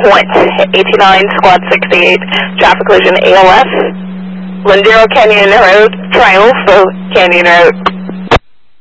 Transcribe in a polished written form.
point, 89, squad 68, traffic collision ALS, Lindero Canyon Road, Triangle, Canyon Road.